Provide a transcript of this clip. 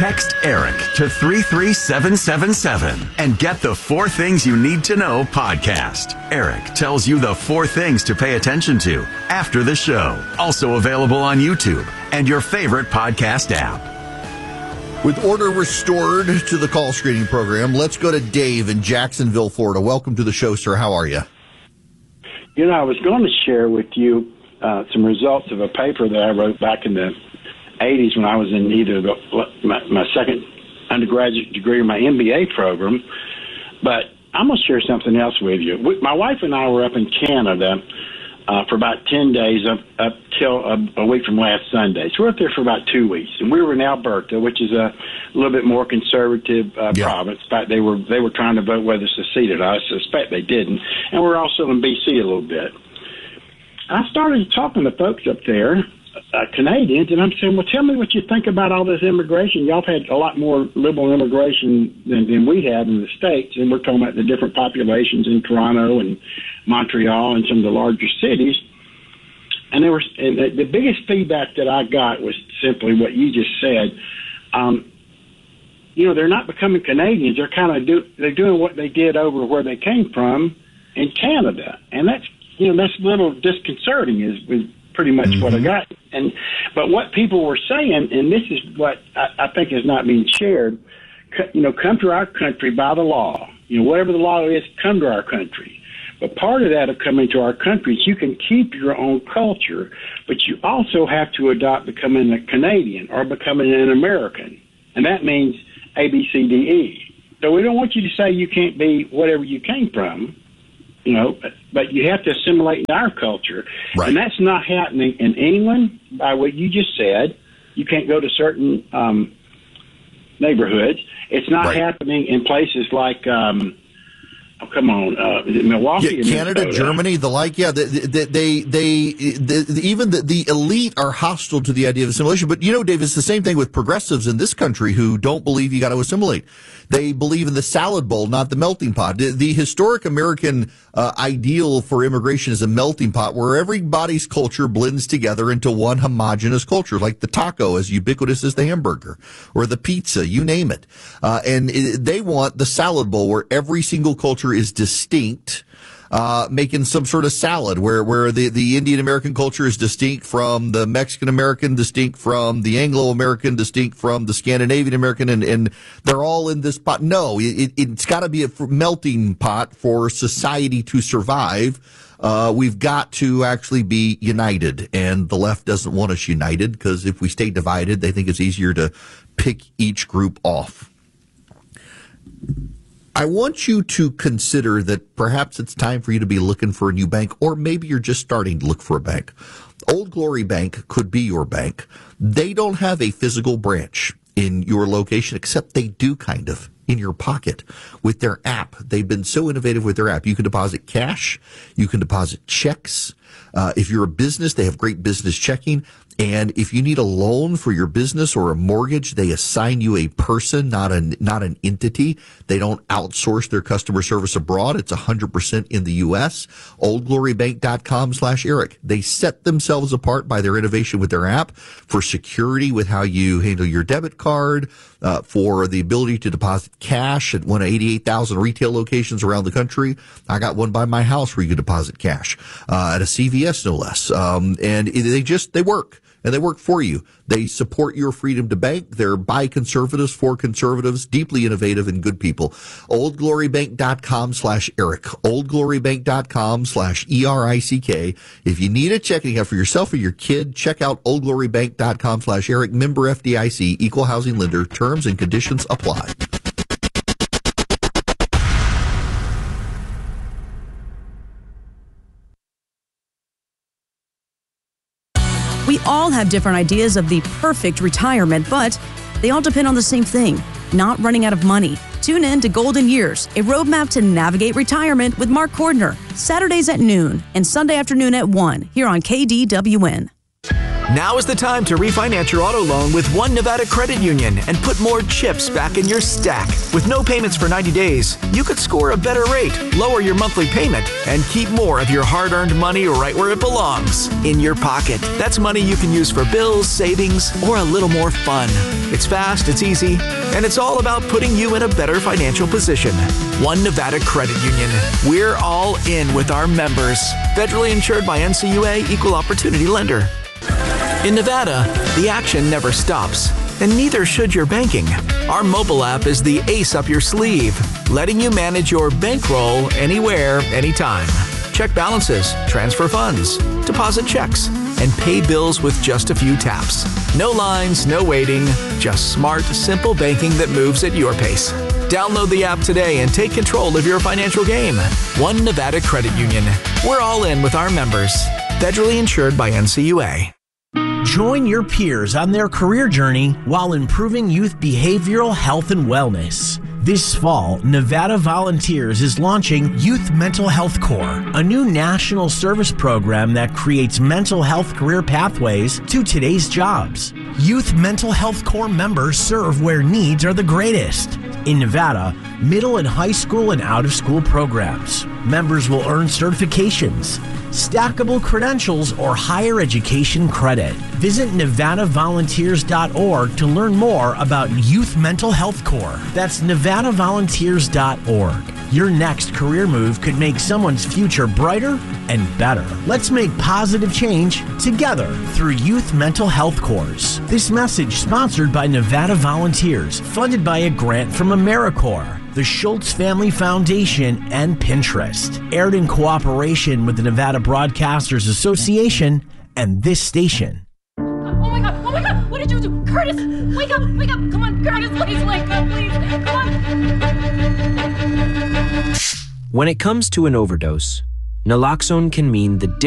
Text ERIC to 33777 and get the 4 Things You Need to Know podcast. ERIC tells you the 4 things to pay attention to after the show. Also available on YouTube and your favorite podcast app. With order restored to the call screening program, let's go to Dave in Jacksonville, Florida. Welcome to the show, sir. How are you? You know, I was going to share with you some results of a paper that I wrote back in the 80s when I was in either my second undergraduate degree or my MBA program. But I'm going to share something else with you. My wife and I were up in Canada for about 10 days up till a week from last Sunday. So we're up there for about 2 weeks. And we were in Alberta, which is a little bit more conservative province. In fact, they were trying to vote whether to secede it. I suspect they didn't. And we're also in BC a little bit. I started talking to folks up there, Canadians, and I'm saying, well, tell me what you think about all this immigration. Y'all have had a lot more liberal immigration than we have in the States, and we're talking about the different populations in Toronto and Montreal and some of the larger cities. And the biggest feedback that I got was simply what you just said. You know, they're not becoming Canadians. They're doing what they did over where they came from in Canada, and that's a little disconcerting. Is pretty much what I got. But what people were saying, and this is what I think is not being shared, come to our country by the law. Whatever the law is, come to our country. But part of that of coming to our country is you can keep your own culture, but you also have to adopt becoming a Canadian or becoming an American. And that means A, B, C, D, E. So we don't want you to say you can't be whatever you came from, but you have to assimilate into our culture. Right. And that's not happening in England, by what you just said. You can't go to certain neighborhoods. It's not happening in places like, Milwaukee. Yeah, Canada, Germany, the like. Yeah, even the elite are hostile to the idea of assimilation. But Dave, it's the same thing with progressives in this country who don't believe you got to assimilate. They believe in the salad bowl, not the melting pot. The historic American ideal for immigration is a melting pot where everybody's culture blends together into one homogenous culture, like the taco as ubiquitous as the hamburger or the pizza, you name it. And they want the salad bowl where every single culture is distinct, making some sort of salad where the Indian American culture is distinct from the Mexican American, distinct from the Anglo American, distinct from the Scandinavian American, and they're all in this pot. No, it's got to be a melting pot for society to survive. We've got to actually be united, and the left doesn't want us united because if we stay divided, they think it's easier to pick each group off. I want you to consider that perhaps it's time for you to be looking for a new bank, or maybe you're just starting to look for a bank. Old Glory Bank could be your bank. They don't have a physical branch in your location, except they do kind of in your pocket with their app. They've been so innovative with their app. You can deposit cash. You can deposit checks. If you're a business, they have great business checking. And if you need a loan for your business or a mortgage, they assign you a person, not an entity. They don't outsource their customer service abroad. It's 100% in the U.S. OldGloryBank.com/Eric. They set themselves apart by their innovation with their app for security with how you handle your debit card, for the ability to deposit cash at one of 88,000 retail locations around the country. I got one by my house where you can deposit cash, at a CVS no less. And they work. And they work for you. They support your freedom to bank. They're by conservatives, for conservatives, deeply innovative and good people. OldGloryBank.com/Eric. OldGloryBank.com/ERICK. If you need a checking account for yourself or your kid, check out OldGloryBank.com/Eric. Member FDIC, equal housing lender. Terms and conditions apply. We all have different ideas of the perfect retirement, but they all depend on the same thing, not running out of money. Tune in to Golden Years, a roadmap to navigate retirement with Mark Cordner, Saturdays at noon and Sunday afternoon at 1 here on KDWN. Now is the time to refinance your auto loan with One Nevada Credit Union and put more chips back in your stack. With no payments for 90 days, you could score a better rate, lower your monthly payment, and keep more of your hard-earned money right where it belongs, in your pocket. That's money you can use for bills, savings, or a little more fun. It's fast, it's easy, and it's all about putting you in a better financial position. One Nevada Credit Union. We're all in with our members. Federally insured by NCUA, Equal Opportunity Lender. In Nevada, the action never stops, and neither should your banking. Our mobile app is the ace up your sleeve, letting you manage your bankroll anywhere, anytime. Check balances, transfer funds, deposit checks, and pay bills with just a few taps. No lines, no waiting, just smart, simple banking that moves at your pace. Download the app today and take control of your financial game. One Nevada Credit Union. We're all in with our members. Federally insured by NCUA. Join your peers on their career journey while improving youth behavioral health and wellness. This fall, Nevada Volunteers is launching Youth Mental Health Corps, a new national service program that creates mental health career pathways to today's jobs. Youth Mental Health Corps members serve where needs are the greatest. In Nevada, middle and high school and out-of-school programs. Members will earn certifications, stackable credentials, or higher education credit. Visit NevadaVolunteers.org to learn more about Youth Mental Health Corps. That's NevadaVolunteers.org. Your next career move could make someone's future brighter and better. Let's make positive change together through Youth Mental Health Corps. This message sponsored by Nevada Volunteers, funded by a grant from AmeriCorps, the Schultz Family Foundation, and Pinterest. Aired in cooperation with the Nevada Broadcasters Association and this station. Oh my God, what did you do? Curtis, wake up, come on, Curtis, please wake up, please, come on. When it comes to an overdose, naloxone can mean the